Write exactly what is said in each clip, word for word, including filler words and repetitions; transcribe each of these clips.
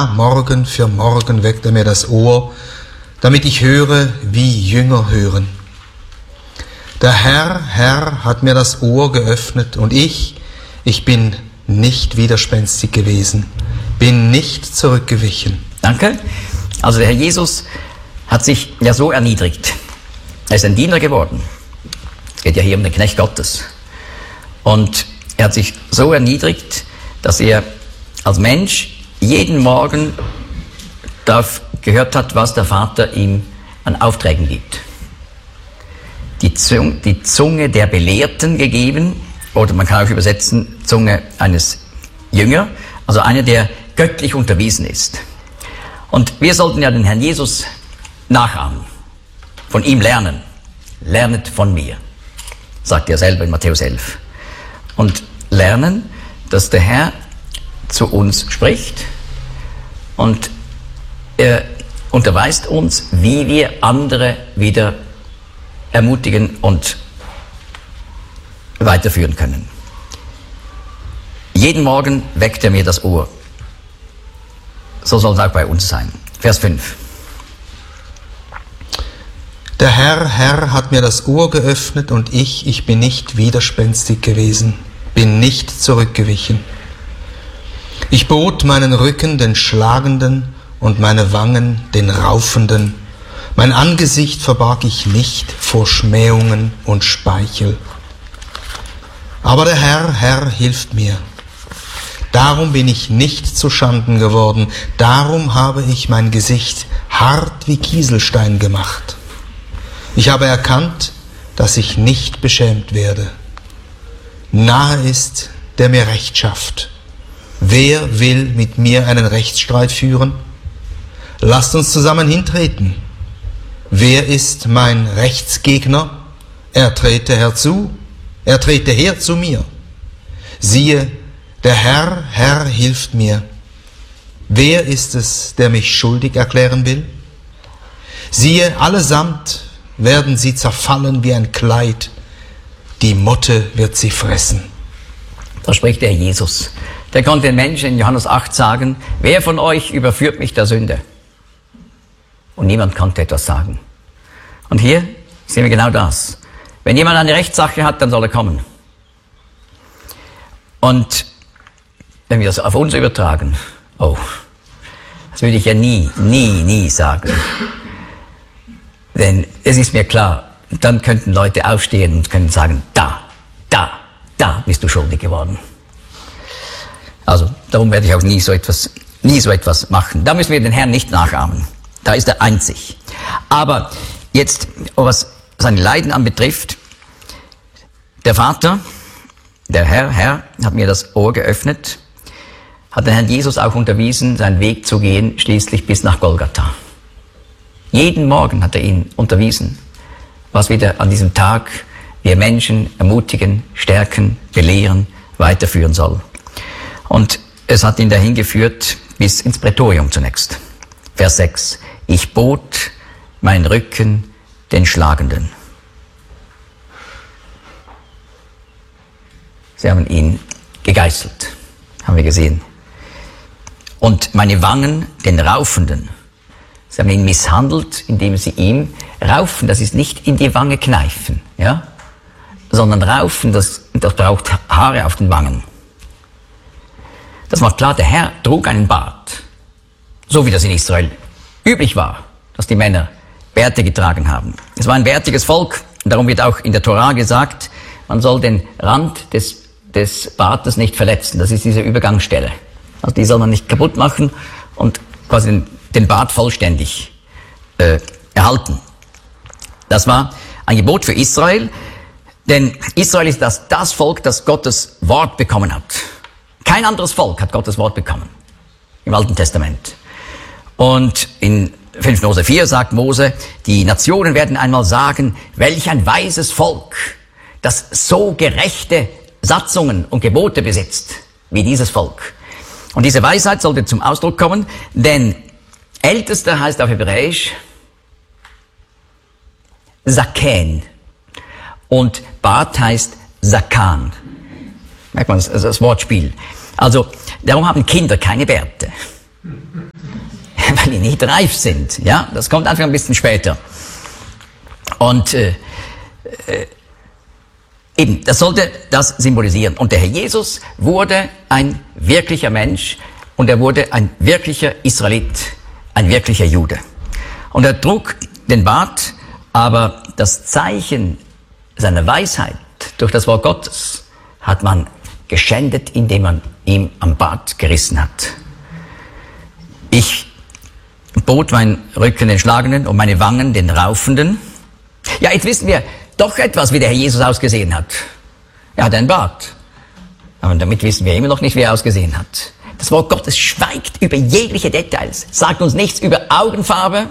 Ja, Morgen für Morgen weckt er mir das Ohr, damit ich höre, wie Jünger hören. Der Herr, Herr hat mir das Ohr geöffnet und ich, ich bin nicht widerspenstig gewesen, bin nicht zurückgewichen. Danke. Also der Herr Jesus hat sich ja so erniedrigt. Er ist ein Diener geworden. Es geht ja hier um den Knecht Gottes. Und er hat sich so erniedrigt, dass er als Mensch jeden Morgen darauf gehört hat, was der Vater ihm an Aufträgen gibt. Die Zunge, die Zunge der Belehrten gegeben, oder man kann auch übersetzen, Zunge eines Jünger, also einer, der göttlich unterwiesen ist. Und wir sollten ja den Herrn Jesus nachahmen, von ihm lernen. Lernet von mir, sagt er selber in Matthäus elf. Und lernen, dass der Herr zu uns spricht und er unterweist uns, wie wir andere wieder ermutigen und weiterführen können. Jeden Morgen weckt er mir das Ohr. So soll es auch bei uns sein. Vers fünf. Der Herr, Herr hat mir das Ohr geöffnet und ich, ich bin nicht widerspenstig gewesen, bin nicht zurückgewichen. Ich bot meinen Rücken den Schlagenden und meine Wangen den Raufenden. Mein Angesicht verbarg ich nicht vor Schmähungen und Speichel. Aber der Herr, Herr hilft mir. Darum bin ich nicht zu Schanden geworden. Darum habe ich mein Gesicht hart wie Kieselstein gemacht. Ich habe erkannt, dass ich nicht beschämt werde. Nahe ist, der mir Recht schafft. Wer will mit mir einen Rechtsstreit führen? Lasst uns zusammen hintreten. Wer ist mein Rechtsgegner? Er trete herzu, er trete her zu mir. Siehe, der Herr, Herr hilft mir. Wer ist es, der mich schuldig erklären will? Siehe, allesamt werden sie zerfallen wie ein Kleid. Die Motte wird sie fressen. Da spricht der Jesus. Der konnte den Menschen in Johannes acht sagen, wer von euch überführt mich der Sünde? Und niemand konnte etwas sagen. Und hier sehen wir genau das. Wenn jemand eine Rechtssache hat, dann soll er kommen. Und wenn wir das auf uns übertragen, oh, das würde ich ja nie, nie, nie sagen. Denn es ist mir klar, dann könnten Leute aufstehen und können sagen, da, da, da bist du schuldig geworden. Also darum werde ich auch nie so etwas, nie so etwas machen. Da müssen wir den Herrn nicht nachahmen. Da ist er einzig. Aber jetzt, was seine Leiden anbetrifft, der Vater, der Herr, Herr, hat mir das Ohr geöffnet, hat den Herrn Jesus auch unterwiesen, seinen Weg zu gehen, schließlich bis nach Golgatha. Jeden Morgen hat er ihn unterwiesen, was wieder an diesem Tag wir Menschen ermutigen, stärken, belehren, weiterführen soll. Und es hat ihn dahin geführt bis ins Prätorium zunächst. Vers sechs. Ich bot meinen Rücken den Schlagenden. Sie haben ihn gegeißelt, haben wir gesehen. Und meine Wangen den Raufenden. Sie haben ihn misshandelt, indem sie ihm raufen. Das ist nicht in die Wange kneifen, ja, sondern raufen, das, das braucht Haare auf den Wangen. Das macht klar, der Herr trug einen Bart, so wie das in Israel üblich war, dass die Männer Bärte getragen haben. Es war ein bärtiges Volk, und darum wird auch in der Tora gesagt, man soll den Rand des, des Bartes nicht verletzen. Das ist diese Übergangsstelle. Also die soll man nicht kaputt machen und quasi den, den Bart vollständig äh, erhalten. Das war ein Gebot für Israel, denn Israel ist das, das Volk, das Gottes Wort bekommen hat. Kein anderes Volk hat Gottes Wort bekommen im Alten Testament. Und in fünfter Mose vier sagt Mose, die Nationen werden einmal sagen, welch ein weises Volk, das so gerechte Satzungen und Gebote besitzt, wie dieses Volk. Und diese Weisheit sollte zum Ausdruck kommen, denn Ältester heißt auf Hebräisch Zaken und Bart heißt Zakan. Merkt man das, also das Wortspiel. Also darum haben Kinder keine Bärte. die nicht reif sind. Ja, das kommt einfach ein bisschen später. Und äh, äh, eben, das sollte das symbolisieren. Und der Herr Jesus wurde ein wirklicher Mensch und er wurde ein wirklicher Israelit, ein wirklicher Jude. Und er trug den Bart, aber das Zeichen seiner Weisheit durch das Wort Gottes hat man geschändet, indem man ihm am Bart gerissen hat. Ich bot meinen Rücken den Schlagenden und meine Wangen den Raufenden. Ja, jetzt wissen wir doch etwas, wie der Herr Jesus ausgesehen hat. Er hat einen Bart. Aber damit wissen wir immer noch nicht, wie er ausgesehen hat. Das Wort Gottes schweigt über jegliche Details, sagt uns nichts über Augenfarbe,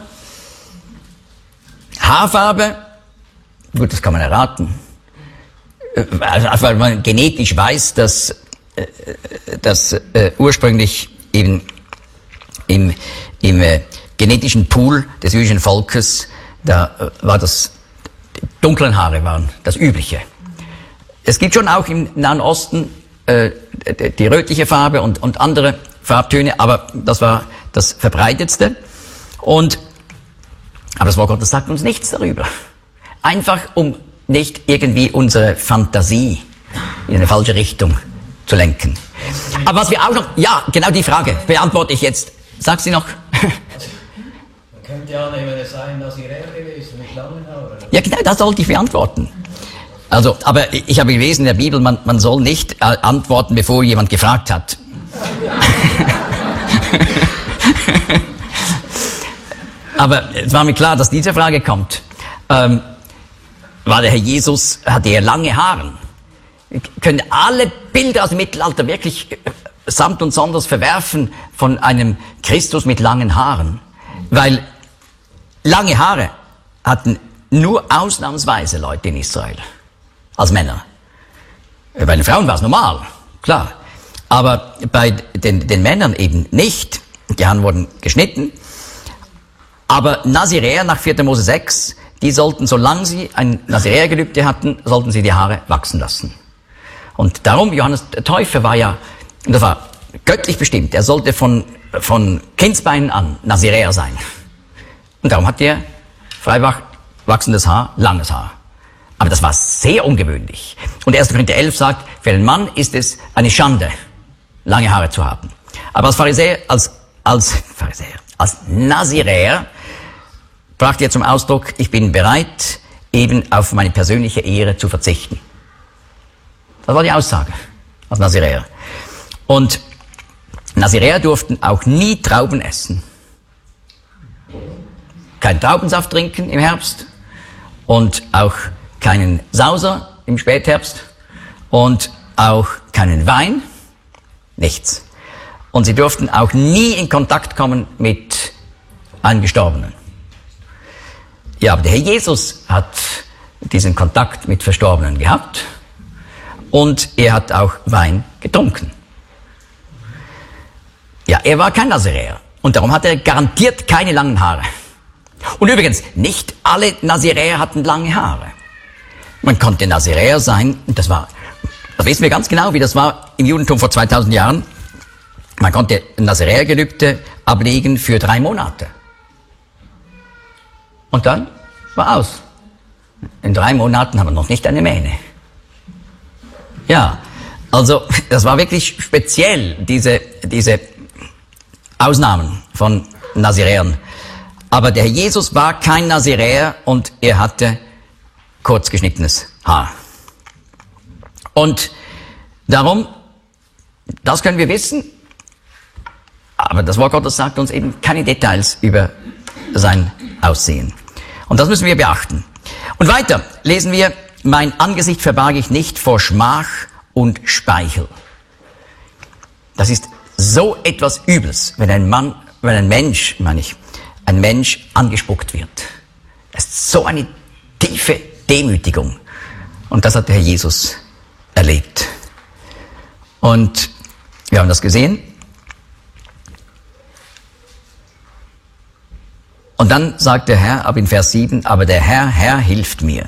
Haarfarbe. Gut, das kann man erraten. Also, weil man genetisch weiß, dass, dass äh, ursprünglich eben im, im äh, genetischen Pool des jüdischen Volkes, da äh, war das, die dunklen Haare waren das Übliche. Es gibt schon auch im Nahen Osten äh, die, die rötliche Farbe und, und andere Farbtöne, aber das war das Verbreitetste. Und, aber das Wort Gottes sagt uns nichts darüber. Einfach um nicht irgendwie unsere Fantasie in eine falsche Richtung zu lenken. Aber was wir auch noch, ja, genau die Frage beantworte ich jetzt. Sag sie noch. Man könnte ja annehmen, es sei ein Naziräer gewesen mit langen Haaren. Ja, genau, das sollte ich beantworten. Also, aber ich habe gelesen in der Bibel, man, man soll nicht äh, antworten, bevor jemand gefragt hat. Aber es war mir klar, dass diese Frage kommt. Ähm, war der Herr Jesus, hatte er lange Haare? Können alle Bilder aus dem Mittelalter wirklich samt und sonders verwerfen von einem Christus mit langen Haaren? Weil lange Haare hatten nur ausnahmsweise Leute in Israel, als Männer. Bei den Frauen war es normal, klar. Aber bei den, den Männern eben nicht. Die Haare wurden geschnitten. Aber Naziräer nach vierter Mose sechs, die sollten, solange sie ein Naziräergelübde hatten, sollten sie die Haare wachsen lassen. Und darum, Johannes der Täufer war ja, das war göttlich bestimmt, er sollte von, von Kindsbeinen an Naziräer sein. Und darum hat er frei wachsendes Haar, langes Haar. Aber das war sehr ungewöhnlich. Und erster Korinther elf sagt, für einen Mann ist es eine Schande, lange Haare zu haben. Aber als Pharisäer, als, als Pharisäer, als Naziräer, brachte er zum Ausdruck, ich bin bereit, eben auf meine persönliche Ehre zu verzichten. Das war die Aussage als Naziräer. Und Naziräer durften auch nie Trauben essen. Kein Traubensaft trinken im Herbst und auch keinen Sauser im Spätherbst und auch keinen Wein, nichts. Und sie durften auch nie in Kontakt kommen mit einem Gestorbenen. Ja, aber der Herr Jesus hat diesen Kontakt mit Verstorbenen gehabt und er hat auch Wein getrunken. Ja, er war kein Naziräer und darum hat er garantiert keine langen Haare. Und übrigens, nicht alle Naziräer hatten lange Haare. Man konnte Naziräer sein, und das war, das wissen wir ganz genau, wie das war im Judentum vor zweitausend Jahren. Man konnte Naziräergelübde ablegen für drei Monate. Und dann war aus. In drei Monaten haben wir noch nicht eine Mähne. Ja, also das war wirklich speziell, diese, diese Ausnahmen von Naziräern. Aber der Herr Jesus war kein Naziräer und er hatte kurz geschnittenes Haar. Und darum, das können wir wissen, aber das Wort Gottes sagt uns eben keine Details über sein Aussehen. Und das müssen wir beachten. Und weiter lesen wir, mein Angesicht verbarg ich nicht vor Schmach und Speichel. Das ist so etwas Übles, wenn ein Mann, wenn ein Mensch, meine ich, ein Mensch angespuckt wird. Das ist so eine tiefe Demütigung. Und das hat der Herr Jesus erlebt. Und wir haben das gesehen. Und dann sagt der Herr, ab in Vers sieben, aber der Herr, Herr hilft mir.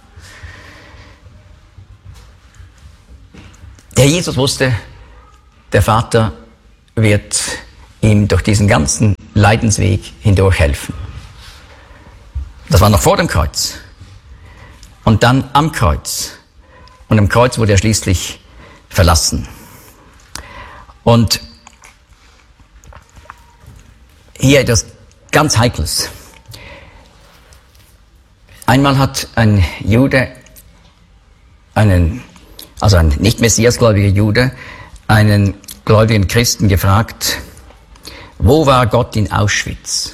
Der Jesus wusste, der Vater wird ihm durch diesen ganzen Leidensweg hindurch helfen. Das war noch vor dem Kreuz. Und dann am Kreuz. Und am Kreuz wurde er schließlich verlassen. Und hier etwas ganz Heikles. Einmal hat ein Jude, einen, also ein nicht messiasgläubiger Jude, einen gläubigen Christen gefragt, wo war Gott in Auschwitz?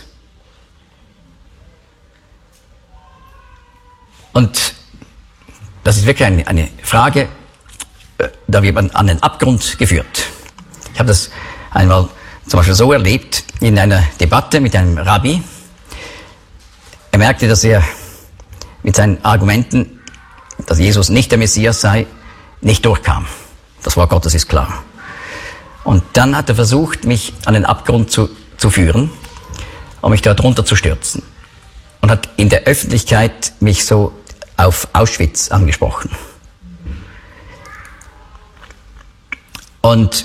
Und das ist wirklich eine, eine Frage, da wird man an den Abgrund geführt. Ich habe das einmal zum Beispiel so erlebt, in einer Debatte mit einem Rabbi. Er merkte, dass er mit seinen Argumenten, dass Jesus nicht der Messias sei, nicht durchkam. Das Wort Gottes ist klar. Und dann hat er versucht, mich an den Abgrund zu, zu führen, um mich dort runter zu stürzen. Und hat in der Öffentlichkeit mich so auf Auschwitz angesprochen. Und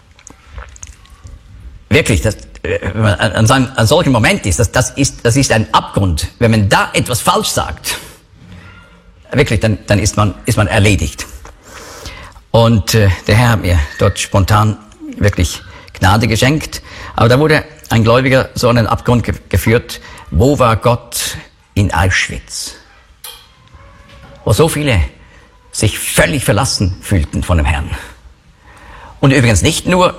wirklich, das, wenn man an, so einem, an solchem Moment ist, das, das ist, das ist ein Abgrund. Wenn man da etwas falsch sagt, wirklich, dann, dann ist man, ist man erledigt. Und äh, der Herr hat mir dort spontan wirklich Gnade geschenkt. Aber da wurde ein Gläubiger so an den Abgrund ge- geführt. Wo war Gott in Auschwitz? Wo so viele sich völlig verlassen fühlten von dem Herrn. Und übrigens nicht nur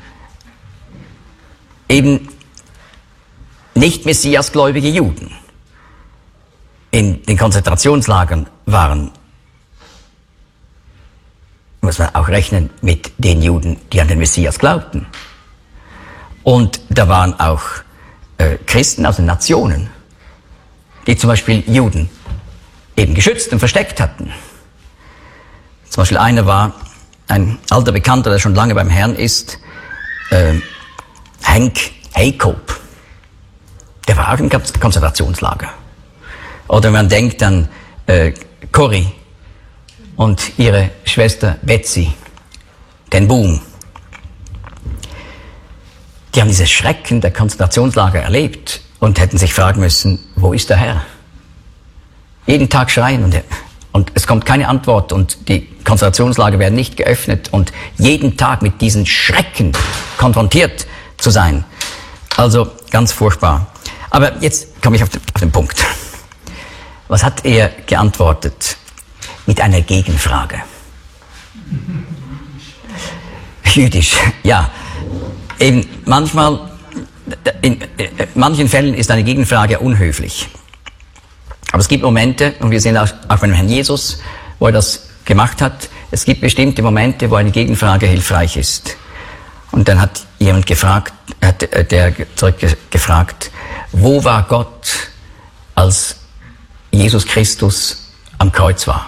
eben nicht messiasgläubige Juden in den Konzentrationslagern waren, muss man auch rechnen mit den Juden, die an den Messias glaubten. Und da waren auch äh, Christen aus den Nationen, die zum Beispiel Juden eben geschützt und versteckt hatten. Zum Beispiel einer war ein alter Bekannter, der schon lange beim Herrn ist, äh, Hank Jacob. Der war auch im Konzentrationslager. Oder wenn man denkt an äh, Corrie und ihre Schwester Betsy, den Boom. Die haben dieses Schrecken der Konzentrationslager erlebt und hätten sich fragen müssen, wo ist der Herr? Jeden Tag schreien und, und es kommt keine Antwort und die Konzentrationslager werden nicht geöffnet und jeden Tag mit diesen Schrecken konfrontiert zu sein. Also ganz furchtbar. Aber jetzt komme ich auf den, auf den Punkt. Was hat er geantwortet? Mit einer Gegenfrage. Jüdisch, ja. Eben manchmal, in, in manchen Fällen ist eine Gegenfrage unhöflich. Aber es gibt Momente, und wir sehen auch, auch beim Herrn Jesus, wo er das gemacht hat, es gibt bestimmte Momente, wo eine Gegenfrage hilfreich ist. Und dann hat jemand gefragt, hat der zurückgefragt, wo war Gott, als Jesus Christus am Kreuz war?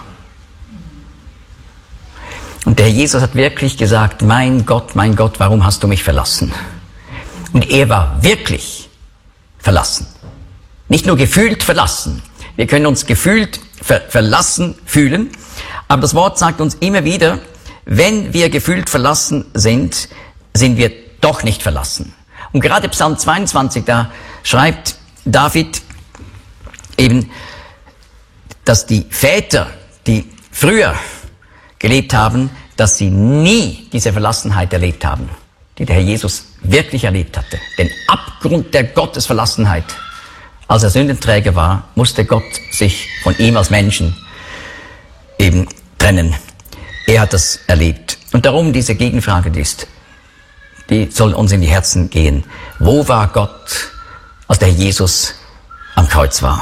Und der Jesus hat wirklich gesagt, mein Gott, mein Gott, warum hast du mich verlassen? Und er war wirklich verlassen. Nicht nur gefühlt verlassen. Wir können uns gefühlt ver- verlassen fühlen, aber das Wort sagt uns immer wieder, wenn wir gefühlt verlassen sind, sind wir doch nicht verlassen. Und gerade Psalm zweiundzwanzig, da schreibt David eben, dass die Väter, die früher gelebt haben, dass sie nie diese Verlassenheit erlebt haben, die der Herr Jesus wirklich erlebt hatte. Den Abgrund der Gottesverlassenheit. Als er Sündenträger war, musste Gott sich von ihm als Menschen eben trennen. Er hat das erlebt. Und darum diese Gegenfrage, die ist, die soll uns in die Herzen gehen. Wo war Gott, als der Herr Jesus am Kreuz war?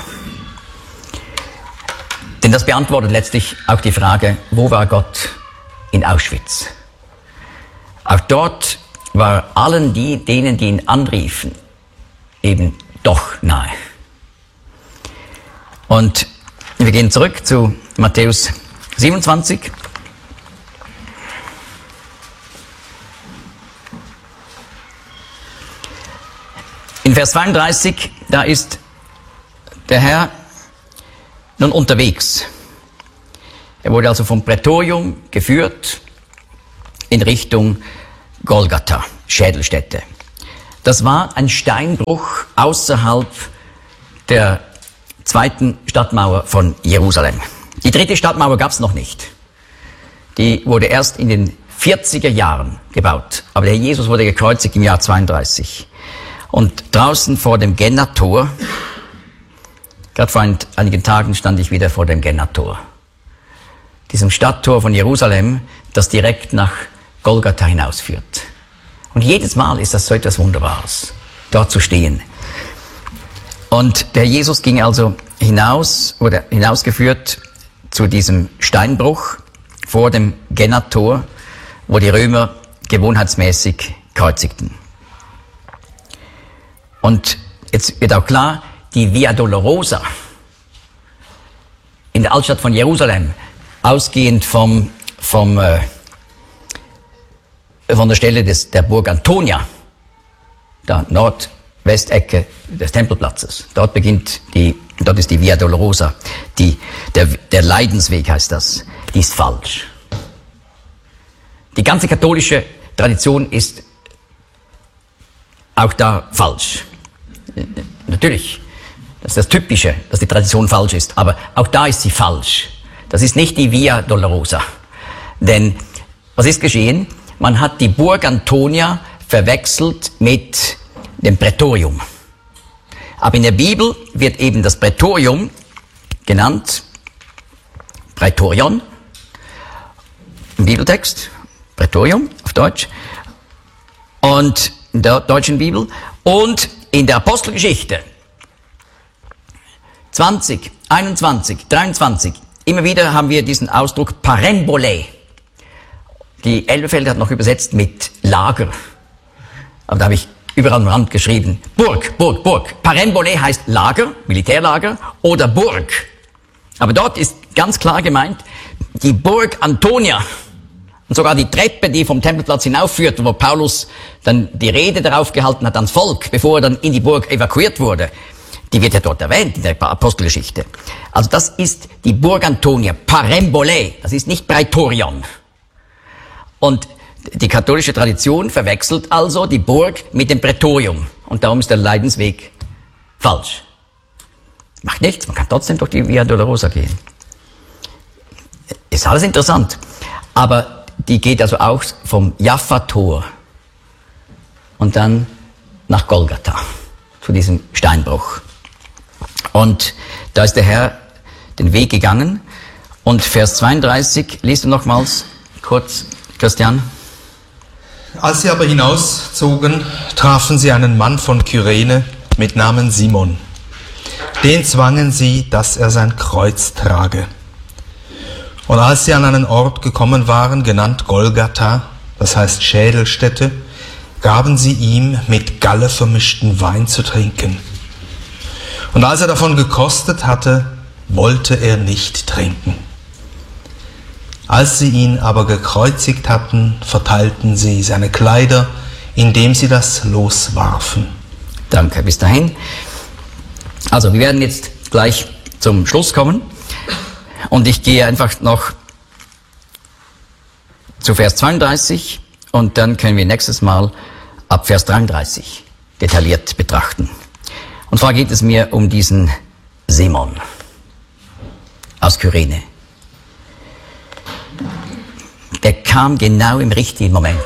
Denn das beantwortet letztlich auch die Frage, wo war Gott in Auschwitz? Auch dort war allen die, denen, die ihn anriefen, eben doch nahe. Und wir gehen zurück zu Matthäus siebenundzwanzig. In Vers zweiunddreißig, da ist der Herr nun unterwegs. Er wurde also vom Prätorium geführt in Richtung Golgatha, Schädelstätte. Das war ein Steinbruch außerhalb der zweiten Stadtmauer von Jerusalem. Die dritte Stadtmauer gab es noch nicht. Die wurde erst in den vierziger Jahren gebaut. Aber der Jesus wurde gekreuzigt im Jahr zweiunddreißig. Und draußen vor dem Gennator, gerade vor einigen Tagen stand ich wieder vor dem Gennator, diesem Stadttor von Jerusalem, das direkt nach Golgatha hinausführt. Und jedes Mal ist das so etwas Wunderbares, dort zu stehen. Und der Jesus ging also hinaus, wurde hinausgeführt zu diesem Steinbruch vor dem Gennator, wo die Römer gewohnheitsmäßig kreuzigten. Und jetzt wird auch klar, die Via Dolorosa in der Altstadt von Jerusalem, ausgehend vom, vom, äh, von der Stelle des, der Burg Antonia, da Nordwestecke des Tempelplatzes, dort beginnt die, dort ist die Via Dolorosa, die, der, der Leidensweg heißt das, die ist falsch. Die ganze katholische Tradition ist auch da falsch. Natürlich, das ist das Typische, dass die Tradition falsch ist, aber auch da ist sie falsch. Das ist nicht die Via Dolorosa. Denn was ist geschehen? Man hat die Burg Antonia verwechselt mit dem Prätorium. Aber in der Bibel wird eben das Prätorium genannt, Prätorion, im Bibeltext, Prätorium auf Deutsch, und in der deutschen Bibel, und in der Apostelgeschichte zwanzig, einundzwanzig, dreiundzwanzig, immer wieder haben wir diesen Ausdruck Parembole. Die Elberfelder hat noch übersetzt mit Lager, aber da habe ich überall am Rand geschrieben, Burg, Burg, Burg. Parembole heißt Lager, Militärlager oder Burg. Aber dort ist ganz klar gemeint, die Burg Antonia. Und sogar die Treppe, die vom Tempelplatz hinaufführte, wo Paulus dann die Rede darauf gehalten hat ans Volk, bevor er dann in die Burg evakuiert wurde, die wird ja dort erwähnt in der Apostelgeschichte. Also das ist die Burg Antonia, Parembole, das ist nicht Praetorion. Und die katholische Tradition verwechselt also die Burg mit dem Prätorium. Und darum ist der Leidensweg falsch. Macht nichts, man kann trotzdem durch die Via Dolorosa gehen. Ist alles interessant. Aber die geht also auch vom Jaffa-Tor und dann nach Golgatha, zu diesem Steinbruch. Und da ist der Herr den Weg gegangen. Und Vers zweiunddreißig, liest du nochmals kurz, Christian? Als sie aber hinauszogen, trafen sie einen Mann von Kyrene mit Namen Simon. Den zwangen sie, dass er sein Kreuz trage. Und als sie an einen Ort gekommen waren, genannt Golgatha, das heißt Schädelstätte, gaben sie ihm mit Galle vermischten Wein zu trinken. Und als er davon gekostet hatte, wollte er nicht trinken. Als sie ihn aber gekreuzigt hatten, verteilten sie seine Kleider, indem sie das Los warfen. Danke, bis dahin. Also, wir werden jetzt gleich zum Schluss kommen. Und ich gehe einfach noch zu Vers zweiunddreißig und dann können wir nächstes Mal ab Vers dreiunddreißig detailliert betrachten. Und zwar geht es mir um diesen Simon aus Kyrene. Der kam genau im richtigen Moment.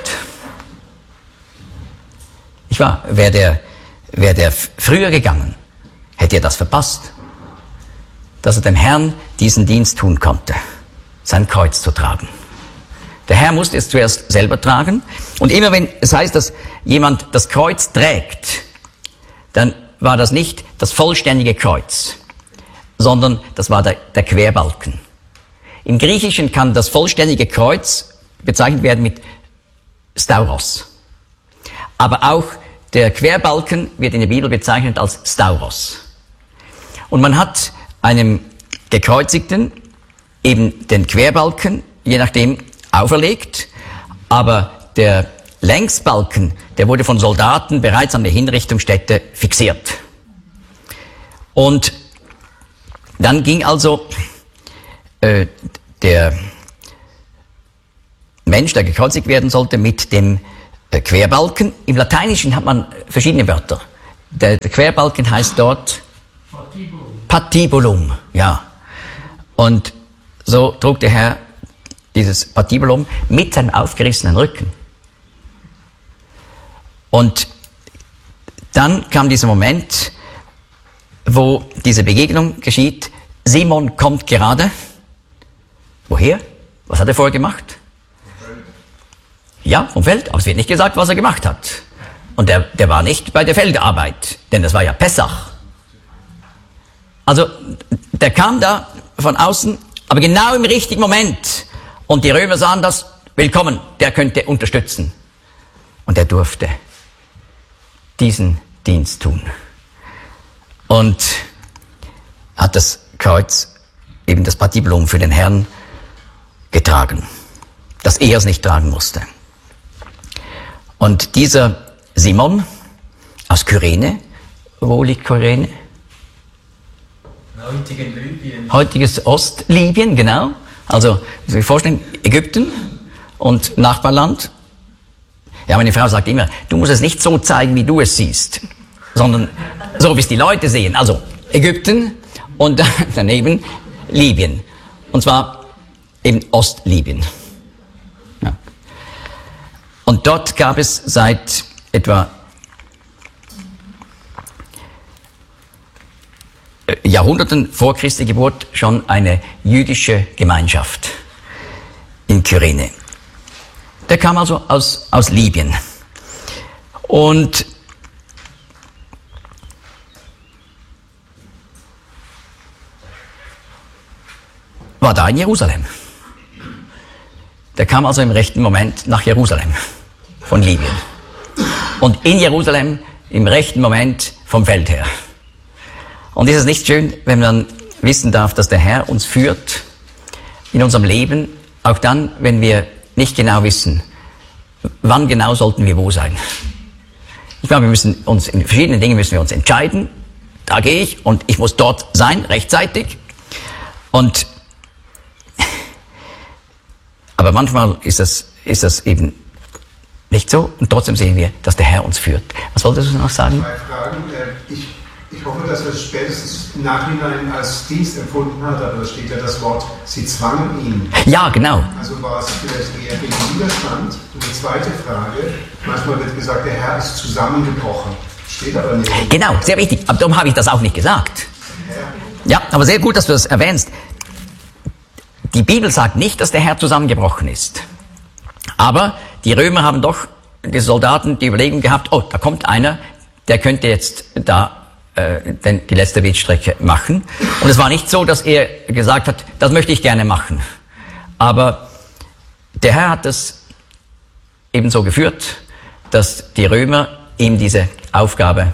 Ich war, wäre der, wäre der früher gegangen, hätte er das verpasst, dass er dem Herrn diesen Dienst tun konnte, sein Kreuz zu tragen. Der Herr musste es zuerst selber tragen. Und immer wenn es heißt, dass jemand das Kreuz trägt, dann war das nicht das vollständige Kreuz, sondern das war der, der Querbalken. Im Griechischen kann das vollständige Kreuz bezeichnet werden mit Stauros. Aber auch der Querbalken wird in der Bibel bezeichnet als Stauros. Und man hat einem Gekreuzigten eben den Querbalken, je nachdem, auferlegt, aber der Längsbalken, der wurde von Soldaten bereits an der Hinrichtungsstätte fixiert. Und dann ging also äh, der Mensch, der gekreuzigt werden sollte, mit dem äh, Querbalken. Im Lateinischen hat man verschiedene Wörter. Der, der Querbalken heißt dort Patibulum. Patibulum, ja. Und so trug der Herr dieses Patibulum mit seinem aufgerissenen Rücken. Und dann kam dieser Moment, wo diese Begegnung geschieht. Simon kommt gerade. Woher? Was hat er vorher gemacht? Ja, vom Feld. Aber es wird nicht gesagt, was er gemacht hat. Und der, der war nicht bei der Feldarbeit, denn das war ja Pessach. Also, der kam da von außen, aber genau im richtigen Moment. Und die Römer sahen das, willkommen, der könnte unterstützen. Und er durfte diesen Dienst tun. Und hat das Kreuz, eben das Patibulum für den Herrn getragen, dass er es nicht tragen musste. Und dieser Simon aus Kyrene, wo liegt Kyrene? Heutigen Libyen. Heutiges Ostlibyen, genau. Also, Sie sich vorstellen, Ägypten und Nachbarland. Ja, meine Frau sagt immer, du musst es nicht so zeigen, wie du es siehst, sondern so, wie es die Leute sehen. Also, Ägypten und daneben Libyen. Und zwar eben Ostlibyen. Ja. Und dort gab es seit etwa Jahrhunderten vor Christi Geburt schon eine jüdische Gemeinschaft in Kyrene. Der kam also aus, aus Libyen. Und war da in Jerusalem. Der kam also im rechten Moment nach Jerusalem von Libyen. Und in Jerusalem im rechten Moment vom Feld her. Und ist es nicht schön, wenn man wissen darf, dass der Herr uns führt in unserem Leben, auch dann, wenn wir nicht genau wissen, wann genau sollten wir wo sein. Ich glaube, wir müssen uns in verschiedenen Dingen müssen wir uns entscheiden. Da gehe ich und ich muss dort sein, rechtzeitig. Und aber manchmal ist das, ist das eben nicht so und trotzdem sehen wir, dass der Herr uns führt. Was wolltest du noch sagen? Zwei Fragen. Ich, ich hoffe, dass er es spätestens im Nachhinein als Dienst empfunden hat, aber da steht ja das Wort, sie zwangen ihn. Ja, genau. Also war es vielleicht eher gegen Widerstand. Und die zweite Frage, manchmal wird gesagt, der Herr ist zusammengebrochen. Steht aber nicht. Genau, sehr wichtig. Aber darum habe ich das auch nicht gesagt. Ja, aber sehr gut, dass du das erwähnst. Die Bibel sagt nicht, dass der Herr zusammengebrochen ist. Aber die Römer haben doch, die Soldaten, die Überlegung gehabt, oh, da kommt einer, der könnte jetzt da äh, den, die letzte Wegstrecke machen. Und es war nicht so, dass er gesagt hat, das möchte ich gerne machen. Aber der Herr hat es eben so geführt, dass die Römer ihm diese Aufgabe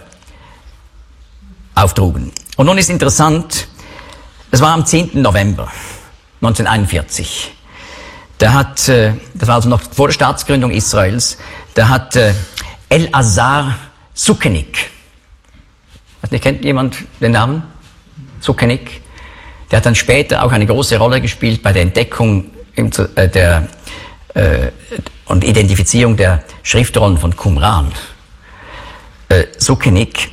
auftrugen. Und nun ist interessant, es war am zehnten November neunzehnhunderteinundvierzig. Da hat, äh, das war also noch vor der Staatsgründung Israels, da hat äh, Elazar Sukenik, kennt jemand den Namen? Sukenik? Der hat dann später auch eine große Rolle gespielt bei der Entdeckung im, äh, der, äh, und Identifizierung der Schriftrollen von Qumran. Äh, Sukenik,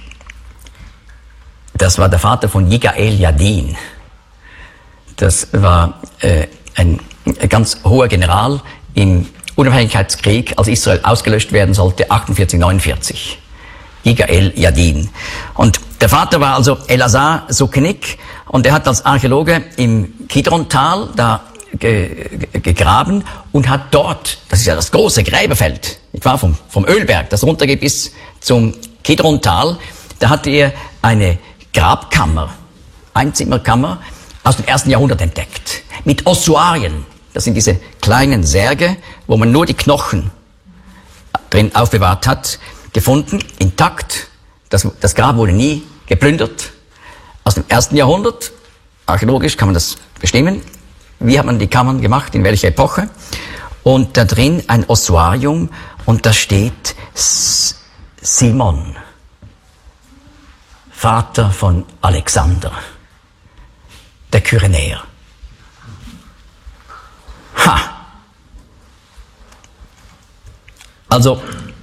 das war der Vater von Yigael Yadin. Das war äh, ein ganz hoher General im Unabhängigkeitskrieg, als Israel ausgelöscht werden sollte, achtundvierzig neunundvierzig. Yigael Yadin. Und der Vater war also Elazar Sukenik und er hat als Archäologe im Kidron-Tal da ge ge gegraben und hat dort, das ist ja das große Gräberfeld, nicht wahr, vom, vom Ölberg, das runtergeht bis zum Kidron-Tal, da hatte er eine Grabkammer, Einzimmerkammer, aus dem ersten Jahrhundert entdeckt. Mit Ossuarien. Das sind diese kleinen Särge, wo man nur die Knochen drin aufbewahrt hat, gefunden, intakt. Das, das Grab wurde nie geplündert. Aus dem ersten Jahrhundert, archäologisch kann man das bestimmen. Wie hat man die Kammern gemacht, in welcher Epoche? Und da drin ein Ossuarium und da steht Simon, Vater von Alexander, der Kyrenäer. Ha! Also,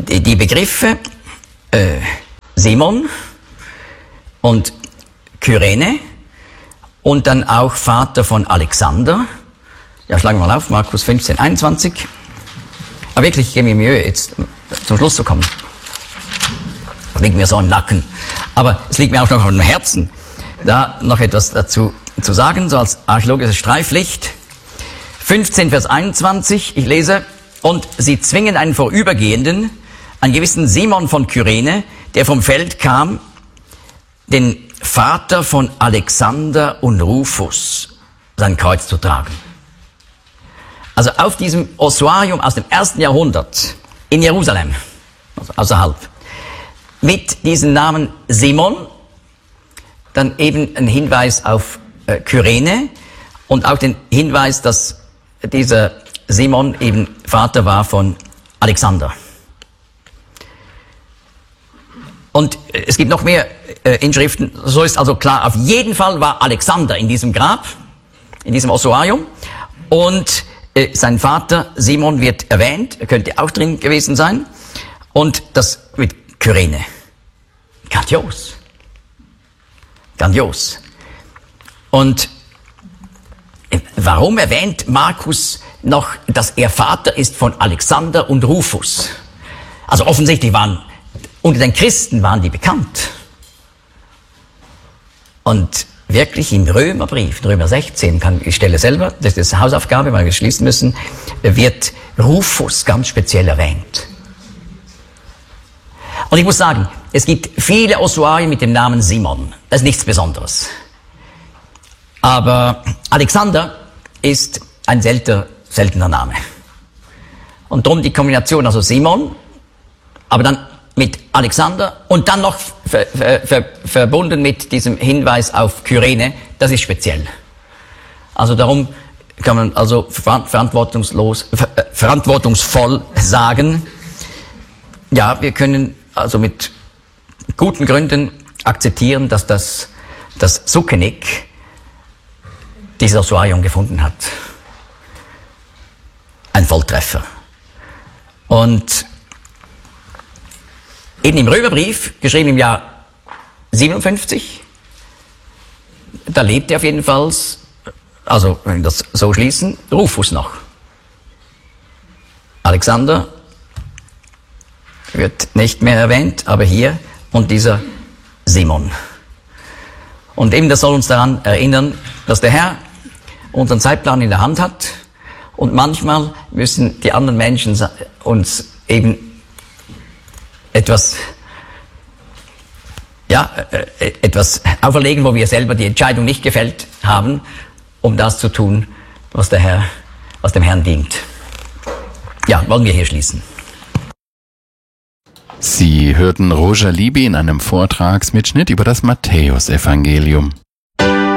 die Begriffe äh, Simon und Kyrene und dann auch Vater von Alexander. Ja, schlagen wir mal auf, Markus fünfzehn, einundzwanzig. Aber wirklich, ich gebe mir Mühe, jetzt zum Schluss zu kommen. Das liegt mir so im Nacken. Aber es liegt mir auch noch auf dem Herzen, da noch etwas dazu zu sagen, so als archäologisches Streiflicht. fünfzehn, Vers einundzwanzig, ich lese: Und sie zwingen einen Vorübergehenden, einen gewissen Simon von Kyrene, der vom Feld kam, den Vater von Alexander und Rufus, sein Kreuz zu tragen. Also auf diesem Ossuarium aus dem ersten Jahrhundert in Jerusalem, also außerhalb, mit diesem Namen Simon, dann eben ein Hinweis auf äh, Kyrene und auch den Hinweis, dass dieser Simon eben Vater war von Alexander. Und äh, es gibt noch mehr äh, Inschriften, so ist also klar, auf jeden Fall war Alexander in diesem Grab, in diesem Ossuarium, und äh, sein Vater Simon wird erwähnt, er könnte auch drin gewesen sein, und das mit Kyrene. Grandios. Grandios. Und äh, warum erwähnt Markus noch, dass er Vater ist von Alexander und Rufus? Also offensichtlich waren, unter den Christen waren die bekannt. Und wirklich im Römerbrief, Römer sechzehn, kann ich stelle selber, das ist Hausaufgabe, weil wir schließen müssen, wird Rufus ganz speziell erwähnt. Und ich muss sagen, es gibt viele Ossuarien mit dem Namen Simon. Das ist nichts Besonderes. Aber Alexander ist ein seltener, seltener Name. Und darum die Kombination, also Simon, aber dann mit Alexander und dann noch ver, ver, ver, verbunden mit diesem Hinweis auf Kyrene, das ist speziell. Also darum kann man also verantwortungslos, ver, verantwortungsvoll sagen, ja, wir können also mit guten Gründen akzeptieren, dass das, das Sukenik dieses Ossuarium gefunden hat. Ein Volltreffer. Und eben im Römerbrief, geschrieben im Jahr siebenundfünfzig, da lebte auf jeden Fall, also wenn wir das so schließen, Rufus noch. Alexander wird nicht mehr erwähnt, aber hier und dieser Simon. Und eben das soll uns daran erinnern, dass der Herr unseren Zeitplan in der Hand hat und manchmal müssen die anderen Menschen uns eben etwas, ja, äh, etwas auferlegen, wo wir selber die Entscheidung nicht gefällt haben, um das zu tun, was der Herr, was dem Herrn dient. Ja, wollen wir hier schließen. Sie hörten Roger Libby in einem Vortragsmitschnitt über das Matthäusevangelium.